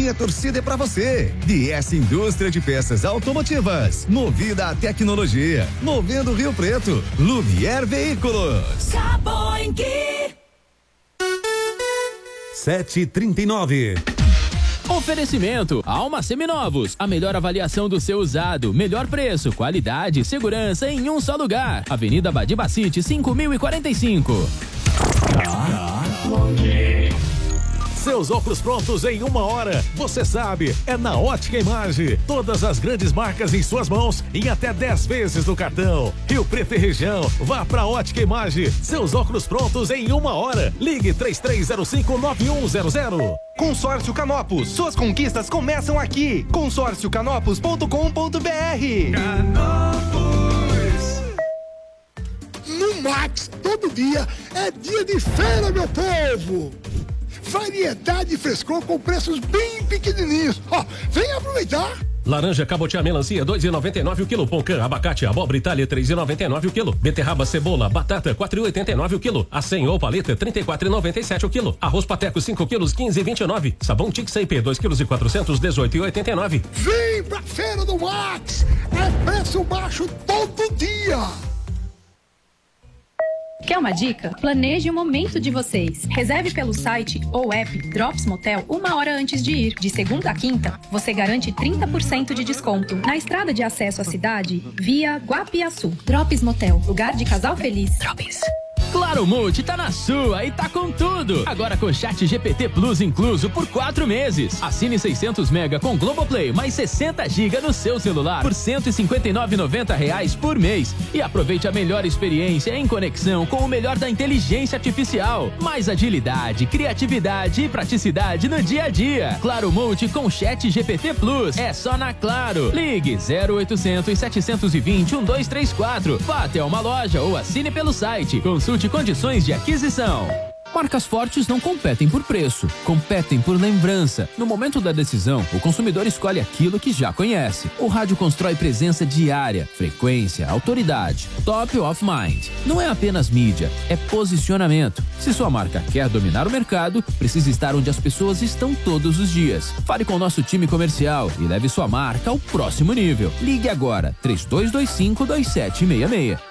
minha torcida é pra você. DS Indústria de Peças Automotivas, movida à tecnologia, movendo Rio Preto. Lumière Veículos. 7h39. Oferecimento Alma Seminovos, a melhor avaliação do seu usado, melhor preço, qualidade, segurança em um só lugar. Avenida Badibacite, 5045. Seus óculos prontos em 1 hora. Você sabe, é na Ótica Imagem. Todas as grandes marcas em suas mãos em até 10 vezes no cartão. Rio Preto e região, vá pra Ótica Imagem. Seus óculos prontos em 1 hora. Ligue 33059100. Consórcio Canopus, suas conquistas começam aqui. consórciocanopus.com.br. Canopus. No Max, todo dia é dia de feira, meu povo. Variedade e frescor com preços bem pequenininhos. Ó, vem aproveitar. Laranja, cabotiá, melancia, 2,99 o quilo. Pocã, abacate, abóbora Itália, 3,99 o quilo. Beterraba, cebola, batata, 4,89 o quilo. Acém ou paleta, 34,97 o quilo. Arroz pateco, 5 quilos, 15,29. Sabão Tix IP, 2 quilos e 400, 18,89. Vem pra Feira do Max. É preço baixo todo dia. Quer uma dica? Planeje o momento de vocês. Reserve pelo site ou app Drops Motel 1 hora antes de ir. De segunda a quinta, você garante 30% de desconto. Na estrada de acesso à cidade, via Guapiaçu. Drops Motel, lugar de casal feliz. Drops. Claro Multi tá na sua e tá com tudo. Agora com Chat GPT Plus incluso por 4 meses. Assine 600 mega com Globoplay mais 60 GB no seu celular por R$ 159,90 por mês. E aproveite a melhor experiência em conexão com o melhor da inteligência artificial. Mais agilidade, criatividade e praticidade no dia a dia. Claro Multi com Chat GPT Plus. É só na Claro. Ligue 0800 720 1234. Vá até uma loja ou assine pelo site. Consulte condições de aquisição. Marcas fortes não competem por preço, competem por lembrança. No momento da decisão, o consumidor escolhe aquilo que já conhece. O rádio constrói presença diária, frequência, autoridade, top of mind. Não é apenas mídia, é posicionamento. Se sua marca quer dominar o mercado, precisa estar onde as pessoas estão todos os dias. Fale com o nosso time comercial e leve sua marca ao próximo nível. Ligue agora, 3225-2766.